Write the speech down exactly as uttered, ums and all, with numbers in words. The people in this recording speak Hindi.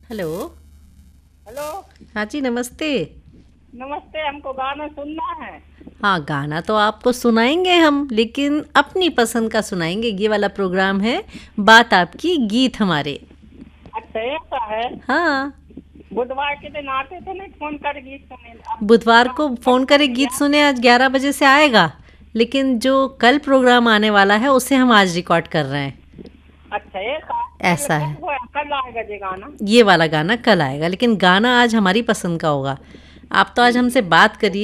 हेलो। हेलो। हाँ जी, नमस्ते। नमस्ते, हमको गाना सुनना है। हाँ, गाना तो आपको सुनाएंगे हम, लेकिन अपनी पसंद का सुनाएंगे। ये वाला प्रोग्राम है बात आपकी गीत हमारे। अच्छा, ऐसा है। हाँ, बुधवार के दिन आते थे ना फोन कर गीत सुने, अब बुधवार कहाँ को कब फ़ोन करे कर गीत दिया। सुने, आज ग्यारह बजे से आएगा। लेकिन जो कल प्रोग्राम आने वाला है उसे हम आज रिकॉर्ड कर रहे हैं। अच्छा, ऐसा कल ऐसा है। कब हुआ, कल आएगा ये गाना। ये वाला गाना कल आएगा, लेकिन गाना आज हमारी पसंद का होगा। आप तो आज हमसे बात करिए।